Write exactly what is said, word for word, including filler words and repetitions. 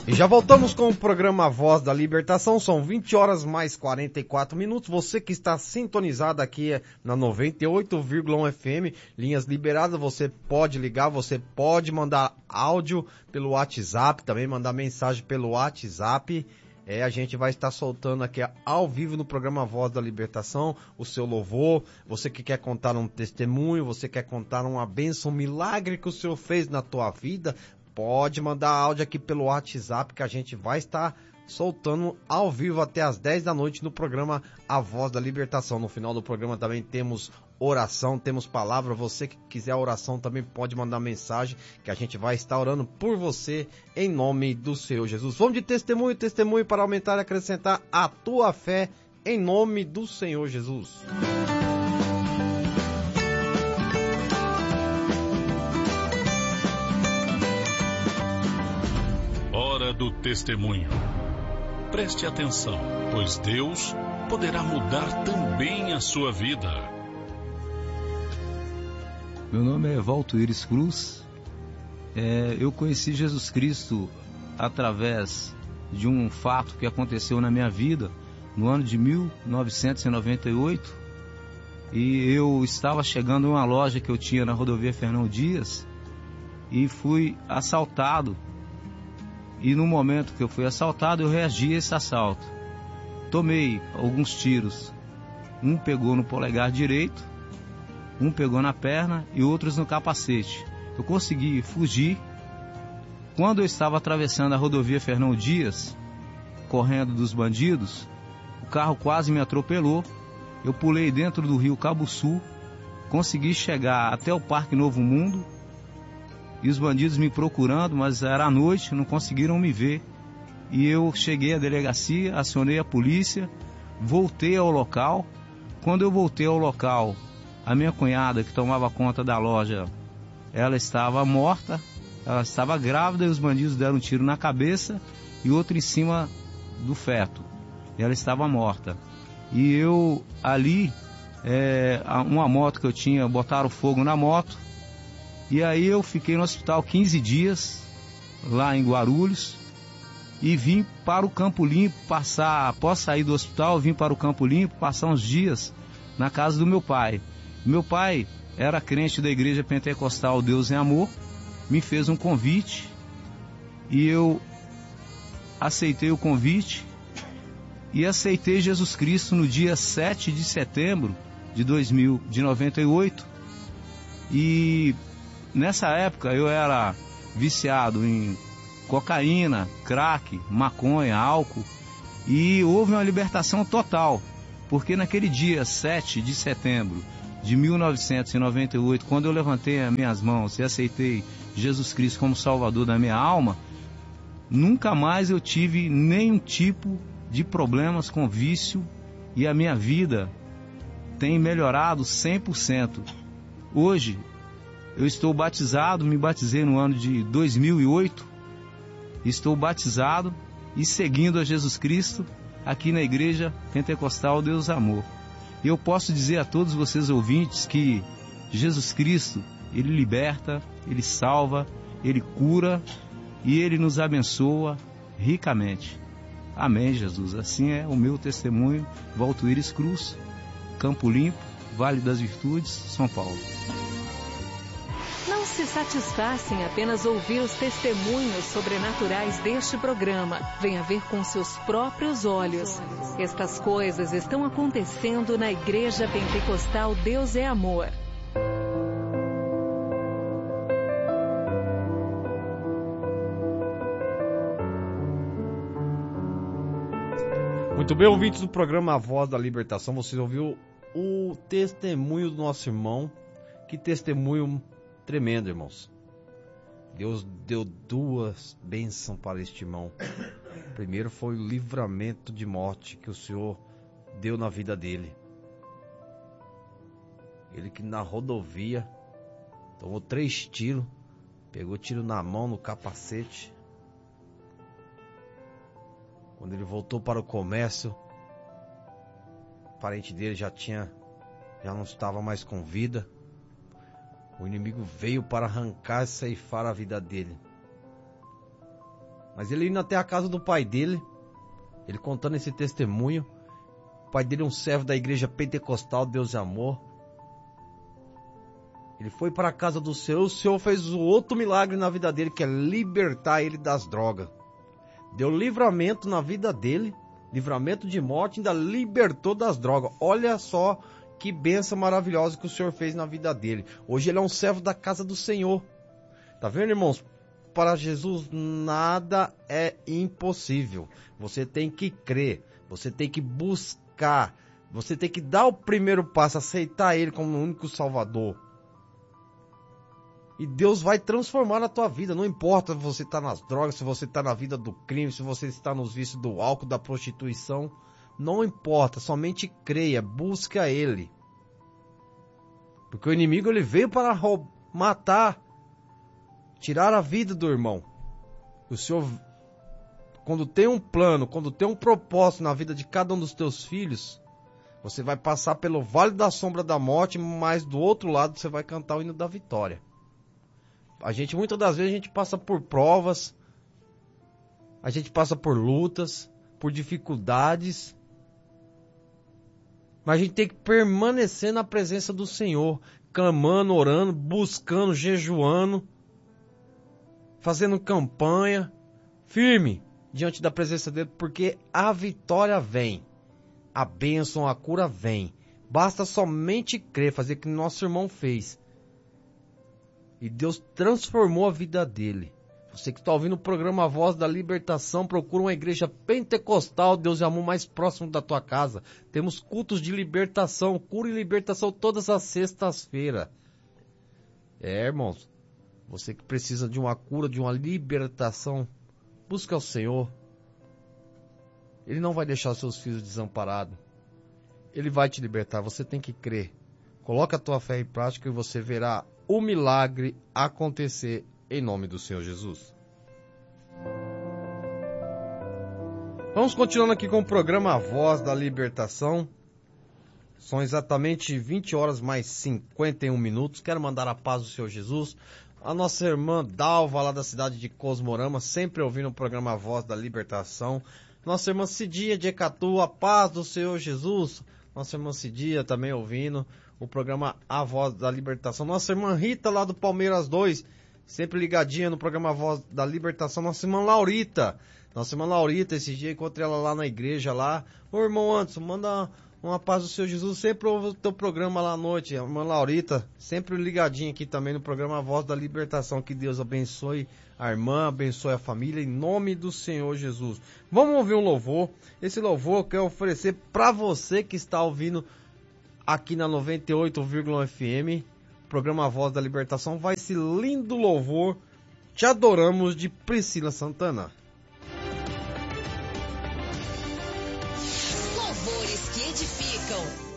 E já voltamos com o programa Voz da Libertação, são vinte horas mais quarenta e quatro minutos, você que está sintonizado aqui na noventa e oito vírgula um F M, linhas liberadas, você pode ligar, você pode mandar áudio pelo WhatsApp, também mandar mensagem pelo WhatsApp, é, a gente vai estar soltando aqui ao vivo no programa Voz da Libertação, o seu louvor, você que quer contar um testemunho, você quer contar uma bênção, um milagre que o Senhor fez na tua vida, pode mandar áudio aqui pelo WhatsApp que a gente vai estar soltando ao vivo até as dez da noite no programa A Voz da Libertação. No final do programa também temos oração, temos palavra. Você que quiser oração também pode mandar mensagem que a gente vai estar orando por você em nome do Senhor Jesus. Vamos de testemunho, testemunho para aumentar e acrescentar a tua fé em nome do Senhor Jesus. Do testemunho. Preste atenção, pois Deus poderá mudar também a sua vida. Meu nome é Valtuíris Cruz. É, eu conheci Jesus Cristo através de um fato que aconteceu na minha vida no ano de mil novecentos e noventa e oito. E eu estava chegando em uma loja que eu tinha na rodovia Fernão Dias e fui assaltado. E no momento que eu fui assaltado, eu reagi a esse assalto. Tomei alguns tiros. Um pegou no polegar direito, um pegou na perna e outros no capacete. Eu consegui fugir. Quando eu estava atravessando a rodovia Fernão Dias, correndo dos bandidos, o carro quase me atropelou. Eu pulei dentro do rio Cabuçu, consegui chegar até o Parque Novo Mundo, e os bandidos me procurando, mas era à noite, não conseguiram me ver. E eu cheguei à delegacia, acionei a polícia, voltei ao local. Quando eu voltei ao local, a minha cunhada, que tomava conta da loja, ela estava morta, ela estava grávida, e os bandidos deram um tiro na cabeça e outro em cima do feto. E ela estava morta. E eu ali, é, uma moto que eu tinha, botaram fogo na moto. E aí eu fiquei no hospital quinze dias, lá em Guarulhos, e vim para o Campo Limpo, passar, após sair do hospital, vim para o Campo Limpo, passar uns dias na casa do meu pai. Meu pai era crente da Igreja Pentecostal Deus é Amor, me fez um convite, e eu aceitei o convite, e aceitei Jesus Cristo no dia sete de setembro de dois mil, de noventa e oito, e nessa época eu era viciado em cocaína, crack, maconha, álcool, e houve uma libertação total, porque naquele dia sete de setembro de mil novecentos e noventa e oito, quando eu levantei as minhas mãos e aceitei Jesus Cristo como Salvador da minha alma, nunca mais eu tive nenhum tipo de problemas com vício, e a minha vida tem melhorado cem por cento. Hoje eu estou batizado, me batizei no ano de dois mil e oito, estou batizado e seguindo a Jesus Cristo aqui na Igreja Pentecostal Deus Amor. E eu posso dizer a todos vocês ouvintes que Jesus Cristo, Ele liberta, Ele salva, Ele cura e Ele nos abençoa ricamente. Amém, Jesus. Assim é o meu testemunho. Valtuíris Cruz, Campo Limpo, Vale das Virtudes, São Paulo. Não se satisfaça em apenas ouvir os testemunhos sobrenaturais deste programa. Venha ver com seus próprios olhos. Estas coisas estão acontecendo na Igreja Pentecostal Deus é Amor. Muito bem, ouvintes do programa A Voz da Libertação, você ouviu o testemunho do nosso irmão. Que testemunho tremendo, irmãos. Deus deu duas bênçãos para este irmão. Primeiro foi o livramento de morte que o Senhor deu na vida dele. Ele que na rodovia tomou três tiros, pegou tiro na mão, no capacete. Quando ele voltou para o comércio, o parente dele já tinha, já não estava mais com vida. O inimigo veio para arrancar e ceifar a vida dele. Mas ele indo até a casa do pai dele, ele contando esse testemunho. O pai dele é um servo da igreja pentecostal, Deus e Amor. Ele foi para a casa do Senhor, o Senhor fez o outro milagre na vida dele, que é libertar ele das drogas. Deu livramento na vida dele, livramento de morte, ainda libertou das drogas. Olha só que bênção maravilhosa que o Senhor fez na vida dele. Hoje ele é um servo da casa do Senhor. Tá vendo, irmãos? Para Jesus nada é impossível. Você tem que crer, você tem que buscar, você tem que dar o primeiro passo, aceitar ele como o único Salvador. E Deus vai transformar a tua vida. Não importa se você está nas drogas, se você está na vida do crime, se você está nos vícios do álcool, da prostituição. Não importa, somente creia, busca ele. Porque o inimigo ele veio para roubar, matar, tirar a vida do irmão. O Senhor, quando tem um plano, quando tem um propósito na vida de cada um dos teus filhos, você vai passar pelo vale da sombra da morte, mas do outro lado você vai cantar o hino da vitória. A gente, muitas das vezes, a gente passa por provas, a gente passa por lutas, por dificuldades, mas a gente tem que permanecer na presença do Senhor, clamando, orando, buscando, jejuando, fazendo campanha, firme diante da presença dele, porque a vitória vem, a bênção, a cura vem. Basta somente crer, fazer o que nosso irmão fez. E Deus transformou a vida dele. Você que está ouvindo o programa Voz da Libertação, procura uma igreja pentecostal, Deus e Amor, mais próximo da tua casa. Temos cultos de libertação, cura e libertação todas as sextas-feiras. É, irmãos, você que precisa de uma cura, de uma libertação, busca o Senhor. Ele não vai deixar os seus filhos desamparados. Ele vai te libertar, você tem que crer. Coloca a tua fé em prática e você verá o milagre acontecer em nome do Senhor Jesus. Vamos continuando aqui com o programa A Voz da Libertação. São exatamente vinte horas mais cinquenta e um minutos. Quero mandar a paz do Senhor Jesus. A nossa irmã Dalva, lá da cidade de Cosmorama, sempre ouvindo o programa A Voz da Libertação. Nossa irmã Cidia de Ecatu, a paz do Senhor Jesus. Nossa irmã Cidia também ouvindo o programa A Voz da Libertação. Nossa irmã Rita, lá do Palmeiras dois, sempre ligadinha no programa A Voz da Libertação. Nossa irmã Laurita, nossa irmã Laurita, esse dia encontrei ela lá na igreja lá. Ô irmão Anderson, manda uma paz do Senhor Jesus, sempre ouve o teu programa lá à noite. A irmã Laurita, sempre ligadinha aqui também no programa A Voz da Libertação. Que Deus abençoe a irmã, abençoe a família, em nome do Senhor Jesus. Vamos ouvir um louvor. Esse louvor eu quero oferecer para você que está ouvindo aqui na noventa e oito vírgula um F M, programa A Voz da Libertação. Vai esse lindo louvor, Te Adoramos, de Priscila Santana. Louvores que edificam,